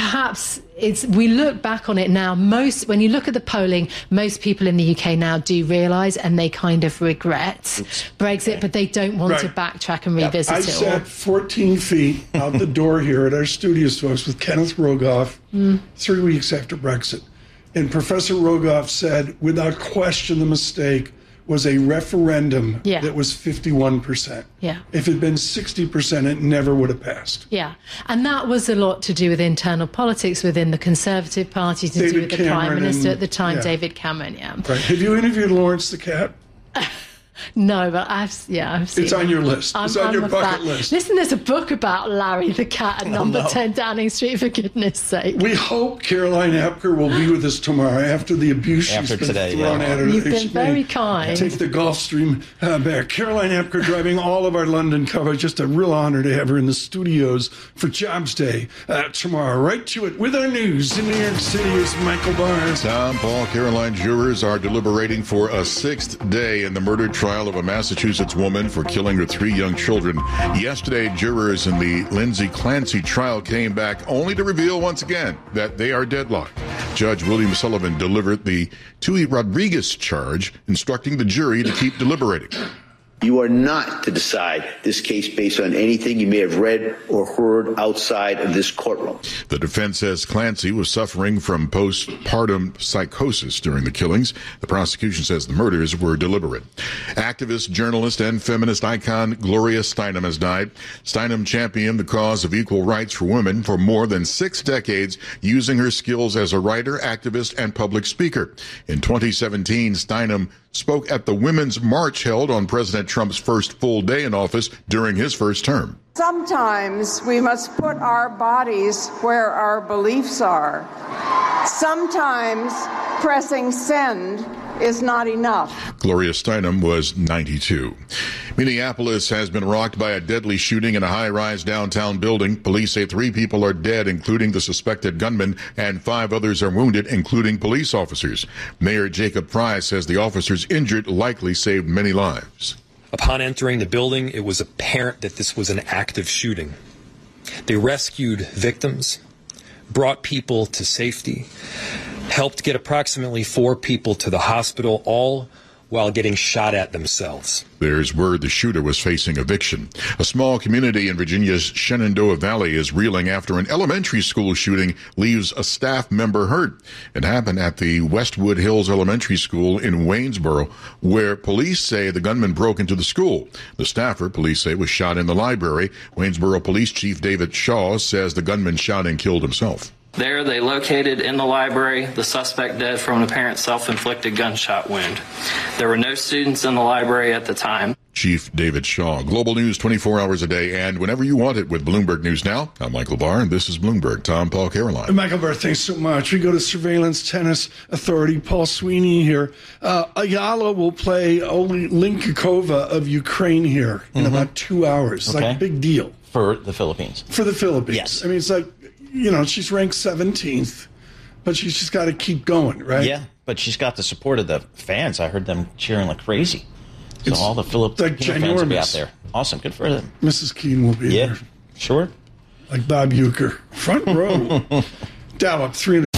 perhaps we look back on it now, when you look at the polling, most people in the UK now do realise and they kind of regret Brexit, but they don't want to backtrack and revisit it all. I sat 14 feet out the door here at our studios, folks, with Kenneth Rogoff 3 weeks after Brexit. And Professor Rogoff said, without question, the mistake was a referendum that was 51%. Yeah. If it had been 60%, it never would have passed. Yeah. And that was a lot to do with internal politics within the Conservative Party, to do with the Prime Minister at the time, David Cameron. Yeah. Right. Have you interviewed Lawrence the Cat? No, but I've seen it's on your list. It's on your bucket list. Listen, there's a book about Larry the Cat at number 10 Downing Street, for goodness sake. We hope Caroline Apker will be with us tomorrow after the abuse she's been thrown at her. You've been very kind. Take the Gulfstream back. Caroline Apker driving all of our London coverage. Just a real honor to have her in the studios for Jobs Day tomorrow. Right to it with our news in New York City is Michael Barnes. Tom, Paul, Caroline jurors are deliberating for a 6th day in the murder trial of a Massachusetts woman for killing her 3 young children. Yesterday, jurors in the Lindsay Clancy trial came back only to reveal once again that they are deadlocked. Judge William Sullivan delivered the Tui Rodriguez charge, instructing the jury to keep deliberating. You are not to decide this case based on anything you may have read or heard outside of this courtroom. The defense says Clancy was suffering from postpartum psychosis during the killings. The prosecution says the murders were deliberate. Activist, journalist, and feminist icon Gloria Steinem has died. Steinem championed the cause of equal rights for women for more than 6 decades, using her skills as a writer, activist, and public speaker. In 2017, Steinem spoke at the Women's March held on President Trump's first full day in office during his first term. Sometimes we must put our bodies where our beliefs are. Sometimes pressing send is not enough. Gloria Steinem was 92. Minneapolis has been rocked by a deadly shooting in a high-rise downtown building. Police say 3 people are dead, including the suspected gunman, and 5 others are wounded, including police officers. Mayor Jacob Fry says the officers injured likely saved many lives. Upon entering the building, it was apparent that this was an active shooting. They rescued victims, brought people to safety, helped get approximately 4 people to the hospital, all while getting shot at themselves. There's word the shooter was facing eviction. A small community in Virginia's Shenandoah Valley is reeling after an elementary school shooting leaves a staff member hurt. It happened at the Westwood Hills Elementary School in Waynesboro, where police say the gunman broke into the school. The staffer, police say, was shot in the library. Waynesboro Police Chief David Shaw says the gunman shot and killed himself. There, they located in the library the suspect dead from an apparent self-inflicted gunshot wound. There were no students in the library at the time. Chief David Shaw. Global news 24 hours a day and whenever you want it with Bloomberg News Now. I'm Michael Barr, and this is Bloomberg. Tom, Paul, Caroline. Michael Barr, thanks so much. We go to Surveillance Tennis Authority. Paul Sweeney here. Ayala will play Linkakova of Ukraine here in about 2 hours. It's like a big deal. For the Philippines. For the Philippines. Yes. I mean, it's like, she's ranked 17th, but she's just got to keep going, right? Yeah, but she's got the support of the fans. I heard them cheering like crazy. So all the Filipino fans will be out there. Awesome, good for them. Mrs. Keene will be there. Sure. Like Bob Uecker. Front row. Dow up 300.